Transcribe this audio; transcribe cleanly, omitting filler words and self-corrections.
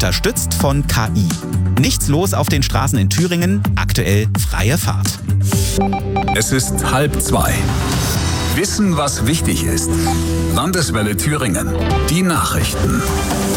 unterstützt von KI. Nichts los auf den Straßen in Thüringen, aktuell freie Fahrt. Es ist 1:30. Wissen, was wichtig ist. Landeswelle Thüringen. Die Nachrichten.